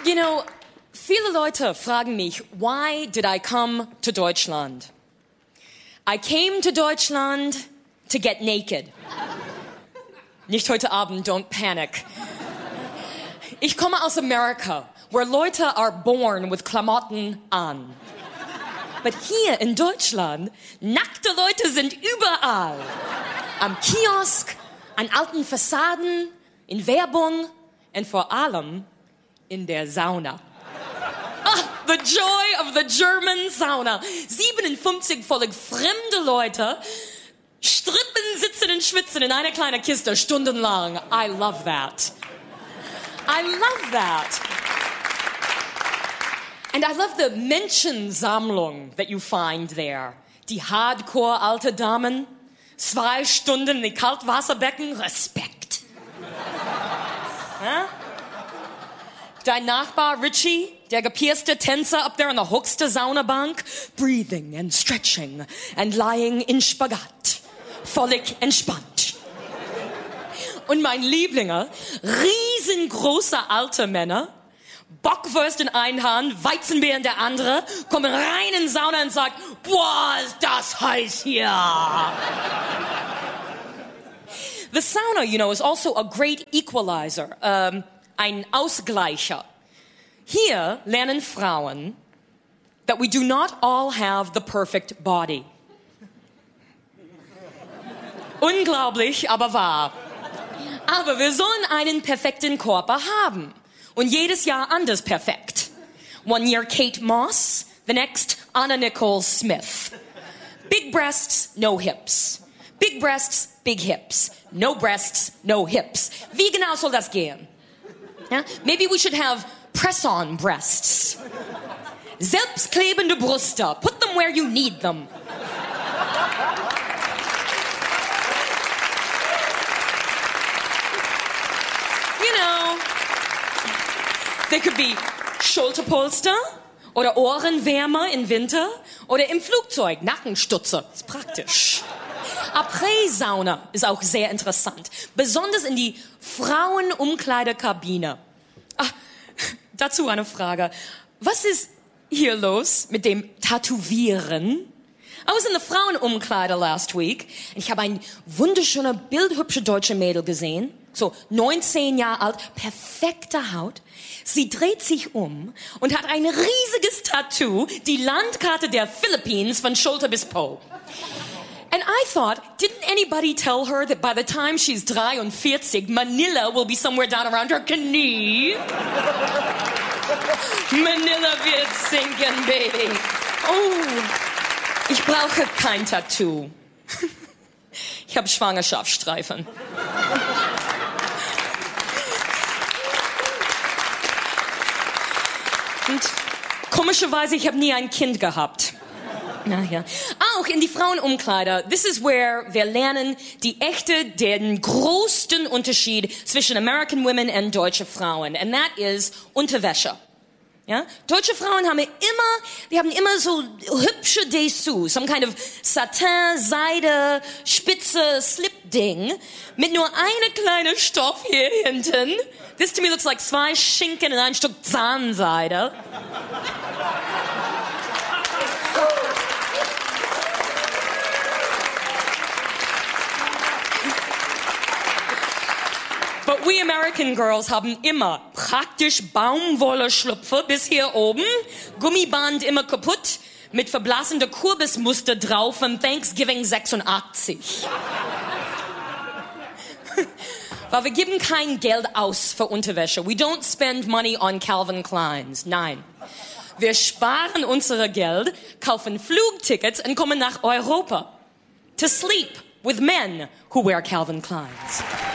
You know, viele Leute fragen mich, why did I come to Deutschland? I came to Deutschland to get naked. Nicht heute Abend, don't panic. Ich komme aus Amerika, where Leute are born with Klamotten an. But hier in Deutschland, nackte Leute sind überall. Am Kiosk, an alten Fassaden, in Werbung und vor allem in der Sauna. Ah, the joy of the German sauna. 57 völlig fremde Leute strippen, sitzen und schwitzen in einer kleinen Kiste stundenlang. I love that. I love that. And I love the Menschensammlung that you find there. Die hardcore alte Damen, 2 Stunden in Kaltwasserbecken, Respekt. Huh? Dein Nachbar Richie, der gepierste Tänzer up there on the höchste Saunabank, breathing and stretching and lying in Spagat, völlig entspannt. Und mein Lieblinge, riesengroße alte Männer, Bockwurst in einer Hand, Weizenbier in der andere, kommen rein in die Sauna und sagen, boah, ist das heiß hier. The sauna, you know, is also a great equalizer, ein Ausgleicher. Hier lernen Frauen that we do not all have the perfect body. Unglaublich, aber wahr. Aber wir sollen einen perfekten Körper haben. Und jedes Jahr anders perfekt. One year Kate Moss, the next Anna Nicole Smith. Big breasts, no hips. Big breasts, big hips. No breasts, no hips. Wie genau soll das gehen? Yeah? Maybe we should have press-on breasts. Selbstklebende Brüste. Put them where you need them. You know, they could be Schulterpolster oder Ohrenwärmer im Winter oder im Flugzeug Nackenstütze. Ist praktisch. Après-Sauna ist auch sehr interessant. Besonders in die Frauenumkleidekabine. Ah, dazu eine Frage. Was ist hier los mit dem Tätowieren? I was in the Frauenumkleide last week. Ich habe ein wunderschöne, bildhübsche deutsche Mädel gesehen. So 19 Jahre alt, perfekte Haut. Sie dreht sich um und hat ein riesiges Tattoo, die Landkarte der Philippines von Schulter bis Po. And I thought, didn't anybody tell her that by the time she's 43, Manila will be somewhere down around her knee? Manila wird sinken, baby. Oh, ich brauche kein Tattoo. Ich habe Schwangerschaftsstreifen. Und komischerweise, ich habe nie ein Kind gehabt. Naja. Auch in die Frauenumkleider. This is where wir lernen den größten Unterschied zwischen American women und deutsche Frauen. And that is Unterwäsche. Ja? Deutsche Frauen haben immer so hübsche Dessous, some kind of Satin, Seide, spitze Slip-Ding mit nur eine kleine Stoff hier hinten. This to me looks like 2 Schinken und ein Stück Zahnseide. But we American girls haben immer praktisch Baumwolle-Schlüpfer bis hier oben, Gummiband immer kaputt, mit verblassender Kürbismuster drauf von Thanksgiving 86. Weil wir geben kein Geld aus für Unterwäsche. We don't spend money on Calvin Kleins. Nein. Wir sparen unser Geld, kaufen Flugtickets und kommen nach Europa. To sleep with men who wear Calvin Kleins.